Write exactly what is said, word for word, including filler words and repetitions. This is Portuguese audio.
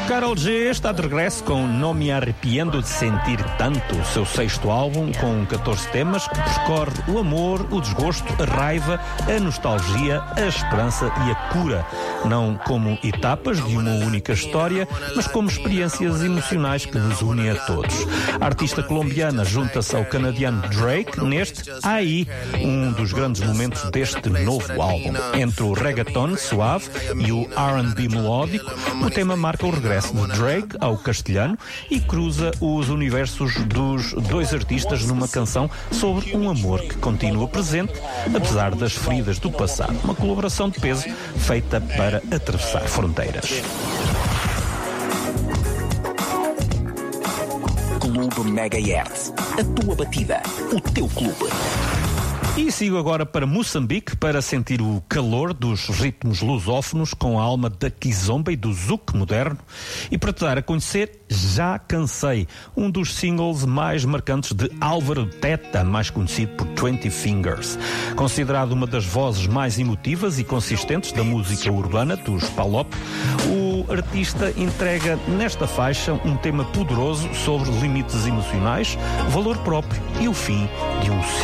Karol G está de regresso com Não Me Arrepiendo de Sentir Tanto, o seu sexto álbum com catorze temas que percorre o amor, o desgosto, a raiva, a nostalgia, a esperança e a cura. Não como etapas de uma única história, mas como experiências emocionais que nos unem a todos. A artista colombiana junta-se ao canadiano Drake neste Aí, um dos grandes momentos deste novo álbum. Entre o reggaeton suave e o R and B melódico, o tema marca o regresso de Drake ao castelhano e cruza os universos dos dois artistas numa canção sobre um amor que continua presente, apesar das feridas do passado. Uma colaboração de peso feita para atravessar fronteiras. Clube Megahertz. A tua batida. O teu clube. E sigo agora para Moçambique para sentir o calor dos ritmos lusófonos com a alma da kizomba e do zouk moderno e para te dar a conhecer Já Cansei, um dos singles mais marcantes de Álvaro Teta, mais conhecido por Twenty Fingers. Considerado uma das vozes mais emotivas e consistentes da música urbana dos Palop, o artista entrega nesta faixa um tema poderoso sobre limites emocionais, valor próprio e o fim de um ciclo.